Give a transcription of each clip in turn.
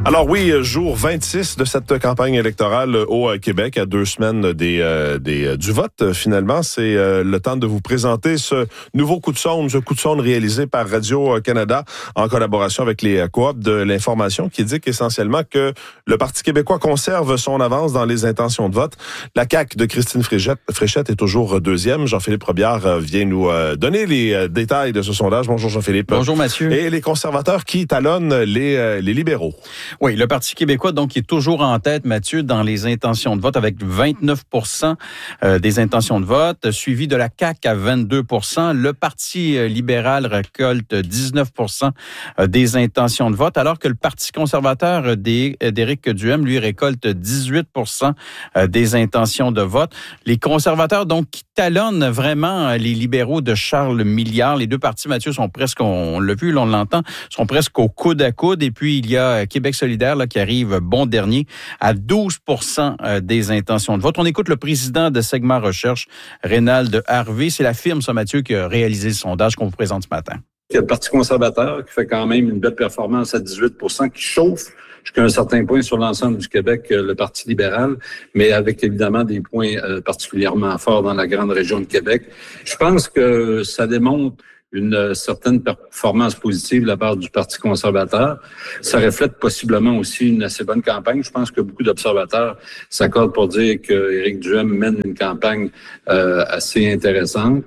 Alors oui, jour 26 de cette campagne électorale au Québec, à 2 semaines du vote. Finalement, c'est le temps de vous présenter ce nouveau coup de sonde réalisé par Radio-Canada en collaboration avec les coops de l'information qui indique essentiellement que le Parti québécois conserve son avance dans les intentions de vote. La CAQ de Christine Fréchette est toujours deuxième. Jean-Philippe Robillard vient nous donner les détails de ce sondage. Bonjour Jean-Philippe. Bonjour Mathieu. Et les conservateurs qui talonnent les libéraux. Oui, le Parti québécois, donc, est toujours en tête, Mathieu, dans les intentions de vote, avec 29 % des intentions de vote, suivi de la CAQ à 22 %. Le Parti libéral récolte 19 % des intentions de vote, alors que le Parti conservateur d'Éric Duhem, lui, récolte 18 % des intentions de vote. Les conservateurs, donc, qui talonnent vraiment les libéraux de Charles Milliard. Les deux partis, Mathieu, sont presque, on l'a vu, on l'entend, sont presque au coude à coude. Et puis, il y a Québec solidaire là, qui arrive bon dernier à 12 % des intentions de vote. On écoute le président de Segma Recherche, Rénald Harvey. C'est la firme, ça, Mathieu, qui a réalisé le sondage qu'on vous présente ce matin. Il y a le Parti conservateur qui fait quand même une belle performance à 18 % qui chauffe jusqu'à un certain point sur l'ensemble du Québec, le Parti libéral, mais avec évidemment des points particulièrement forts dans la grande région de Québec. Je pense que ça démontre une certaine performance positive de la part du Parti conservateur. Ça reflète possiblement aussi une assez bonne campagne. Je pense que beaucoup d'observateurs s'accordent pour dire qu'Éric Duhem mène une campagne assez intéressante.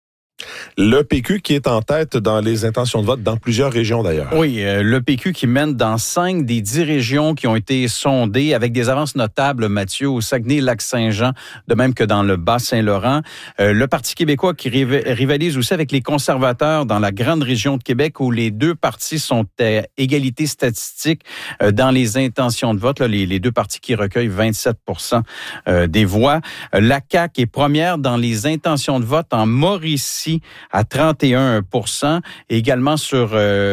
Le PQ qui est en tête dans les intentions de vote dans plusieurs régions d'ailleurs. Oui, le PQ qui mène dans 5 des 10 régions qui ont été sondées avec des avances notables, Mathieu, au Saguenay-Lac-Saint-Jean, de même que dans le Bas-Saint-Laurent. Le Parti québécois qui rivalise aussi avec les conservateurs dans la grande région de Québec où les deux partis sont à égalité statistique dans les intentions de vote. Là, les deux partis qui recueillent 27 % des voix. La CAQ est première dans les intentions de vote en Mauricie à 31 %. Et également sur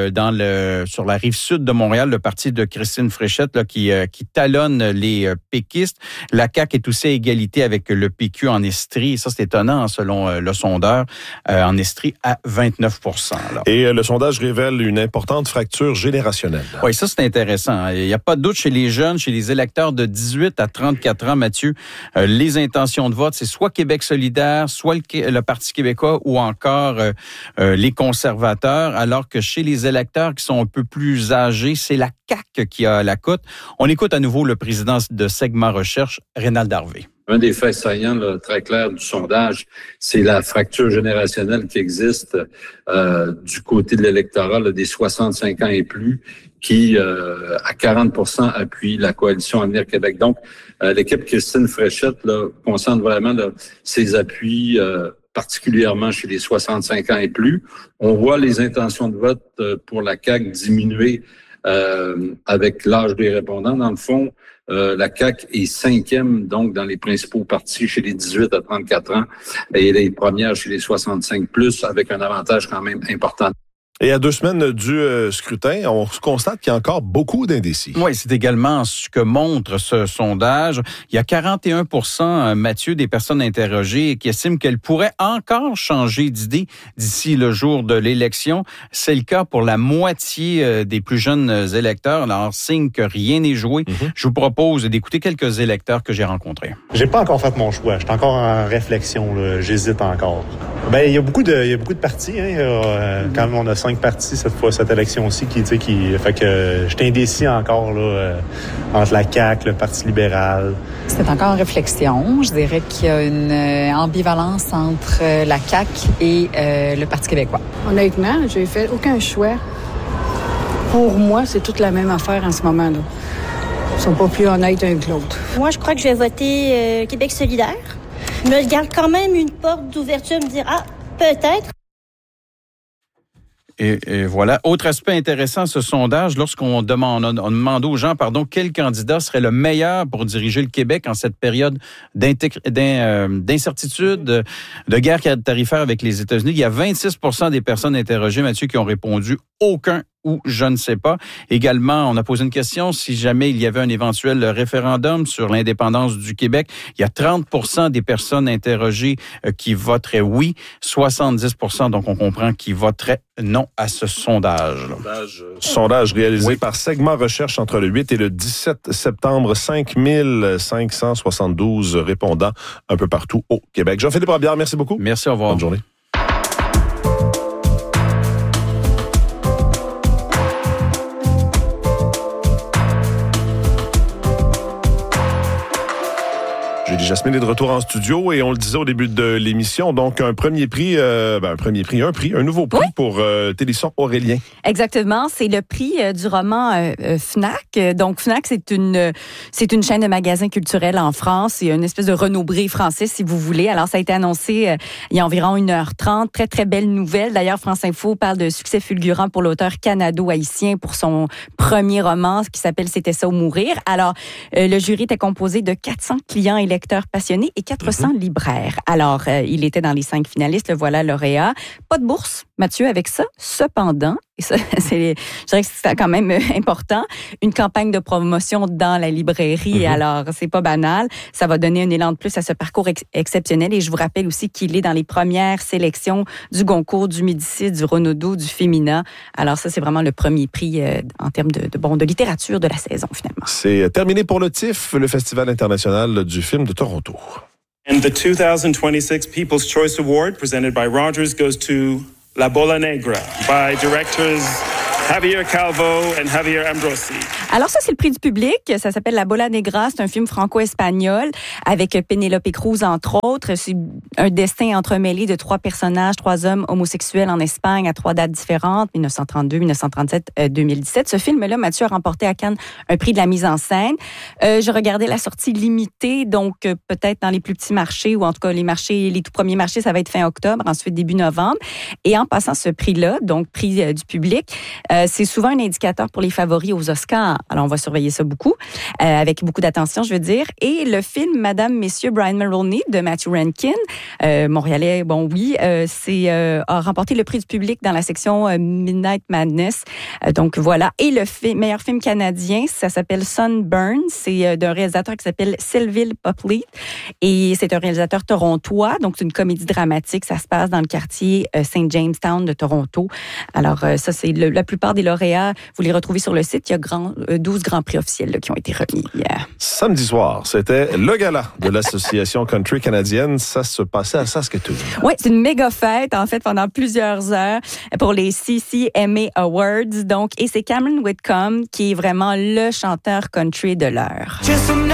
la rive sud de Montréal, le parti de Christine Fréchette là, qui talonne les péquistes. La CAQ est aussi à égalité avec le PQ en Estrie. Et ça, c'est étonnant selon le sondeur. En Estrie à 29 % là. Et le sondage révèle une importante fracture générationnelle. Oui, ça, c'est intéressant. Il n'y a pas de doute chez les jeunes, chez les électeurs de 18 à 34 ans, Mathieu. Les intentions de vote, c'est soit Québec solidaire, soit le Parti québécois ou encore les conservateurs, alors que chez les électeurs qui sont un peu plus âgés, c'est la CAQ qui a la cote. On écoute à nouveau le président de Segma Recherche, Rénald Harvey. Un des faits saillants là, très clairs du sondage, c'est la fracture générationnelle qui existe du côté de l'électorat là, des 65 ans et plus, qui à 40 % appuie la coalition Avenir Québec. Donc, l'équipe Christine Fréchette là, concentre vraiment là, ses appuis particulièrement chez les 65 ans et plus. On voit les intentions de vote pour la CAQ diminuer avec l'âge des répondants. Dans le fond, la CAQ est 5e, donc, dans les principaux partis chez les 18 à 34 ans et elle est première chez les 65+, avec un avantage quand même important. Et à 2 semaines du scrutin, on constate qu'il y a encore beaucoup d'indécis. Oui, c'est également ce que montre ce sondage. Il y a 41 %, Mathieu, des personnes interrogées qui estiment qu'elles pourraient encore changer d'idée d'ici le jour de l'élection. C'est le cas pour la moitié des plus jeunes électeurs. Alors, signe que rien n'est joué. Je vous propose d'écouter quelques électeurs que j'ai rencontrés. J'ai pas encore fait mon choix. Je suis encore en réflexion. Là. J'hésite encore. Ben, il y a beaucoup de partis. Hein. Quand même, on a 5 partis cette élection-ci qui fait que je suis indécis encore là, entre la CAQ, le Parti libéral. C'est encore en réflexion. Je dirais qu'il y a une ambivalence entre la CAQ et le Parti québécois. Honnêtement, j'ai fait aucun choix. Pour moi, c'est toute la même affaire en ce moment-là. Ils sont pas plus honnêtes un que l'autre. Moi, je crois que je vais voter Québec solidaire. Je me garde quand même une porte d'ouverture, me dire, peut-être. Et voilà. Autre aspect intéressant à ce sondage, lorsqu'on demande aux gens, quel candidat serait le meilleur pour diriger le Québec en cette période d'incertitude, de guerre tarifaire avec les États-Unis, il y a 26 % des personnes interrogées, Mathieu, qui ont répondu aucun ou je ne sais pas. Également, on a posé une question si jamais il y avait un éventuel référendum sur l'indépendance du Québec. Il y a 30% des personnes interrogées qui voteraient oui, 70%, donc on comprend, qui voteraient non à ce sondage. Sondage réalisé par Segment Recherche entre le 8 et le 17 septembre. 5572 répondants un peu partout au Québec. Jean-Philippe Robillard, merci beaucoup. Merci, au revoir. Bonne journée. Julie Jasmine est de retour en studio et on le disait au début de l'émission, donc un premier prix, un nouveau prix pour Télisson Aurélien. Exactement, c'est le prix du roman Fnac. Donc Fnac, c'est une chaîne de magasins culturels en France, c'est une espèce de Renaud-Bré français si vous voulez. Alors ça a été annoncé il y a environ 1h30, très très belle nouvelle. D'ailleurs France Info parle de succès fulgurant pour l'auteur canado-haïtien pour son premier roman qui s'appelle C'était ça ou mourir. Alors le jury était composé de 400 clients et lecteurs passionnés et 400 libraires. Alors, il était dans les 5 finalistes, le voilà lauréat. Pas de bourse, Mathieu, avec ça. Cependant, et ça, je dirais que c'est quand même important, une campagne de promotion dans la librairie. Alors, c'est pas banal. Ça va donner un élan de plus à ce parcours exceptionnel. Et je vous rappelle aussi qu'il est dans les premières sélections du Goncourt, du Médicis, du Renaudot, du Femina. Alors, ça, c'est vraiment le premier prix en termes de littérature de la saison, finalement. C'est terminé pour le TIFF, le Festival international du film de Toronto. And the 2026 People's Choice Award presented by Rogers goes to La Bola Negra by directors Javier Calvo and Javier Ambrosi. Alors ça, c'est le prix du public. Ça s'appelle La Bola Negra. C'est un film franco-espagnol avec Penélope Cruz, entre autres. C'est un destin entremêlé de 3 personnages, 3 hommes homosexuels en Espagne à 3 dates différentes, 1932, 1937, 2017. Ce film-là, Mathieu, a remporté à Cannes un prix de la mise en scène. Je regardais la sortie limitée, donc peut-être dans les plus petits marchés, ou en tout cas les tout premiers marchés, ça va être fin octobre, ensuite début novembre. Et en passant ce prix-là, donc prix du public, c'est souvent un indicateur pour les favoris aux Oscars. Alors, on va surveiller ça beaucoup, avec beaucoup d'attention, je veux dire. Et le film Madame, Messieurs, Brian Mulroney de Matthew Rankin, montréalais, bon oui, a remporté le prix du public dans la section Midnight Madness. Donc, voilà. Et le meilleur film canadien, ça s'appelle Sunburn. C'est d'un réalisateur qui s'appelle Sylville Popley. Et c'est un réalisateur torontois. Donc, c'est une comédie dramatique. Ça se passe dans le quartier St. Jamestown de Toronto. Alors, ça, c'est la plupart des lauréats. Vous les retrouvez sur le site. Il y a 12 grands prix officiels là, qui ont été remis. Samedi soir, c'était le gala de l'Association country canadienne. Ça se passait à Saskatoon. Oui, c'est une méga fête, en fait, pendant plusieurs heures pour les CCMA Awards. Donc, et c'est Cameron Whitcomb qui est vraiment le chanteur country de l'heure.